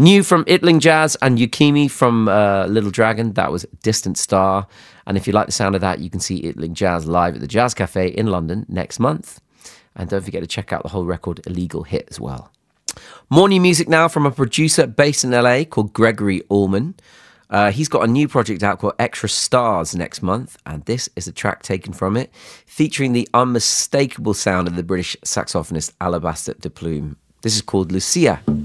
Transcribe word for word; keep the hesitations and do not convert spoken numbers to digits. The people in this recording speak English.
New from Itling Jazz and Yukimi from uh, Little Dragon, that was Distant Star. And if you like the sound of that, you can see Itling Jazz live at the Jazz Cafe in London next month. And don't forget to check out the whole record Illegal Hit as well. More new music now from a producer based in L A called Gregory Allman. Uh, he's got a new project out called Extra Stars next month, and this is a track taken from it, featuring the unmistakable sound of the British saxophonist Alabaster de Plume. This is called Lucia.